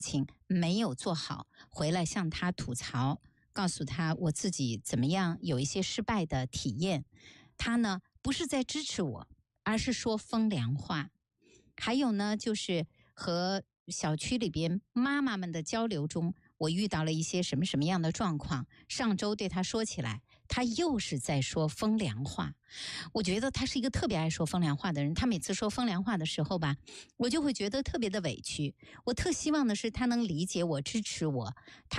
情没有做好，回来向他吐槽，告诉他我自己怎么样有一些失败的体验。他呢不是在支持我，而是说风凉话。还有呢，就是和小区里边妈妈们的交流中，我遇到了一些什么什么样的状况，上周对他说起来，他又是在说风凉话。我觉得他是一个特别爱说风凉话的人，他每次说风凉话的时候吧，我就会觉得特别的委屈。我特希望的是他能理解我、支持我，他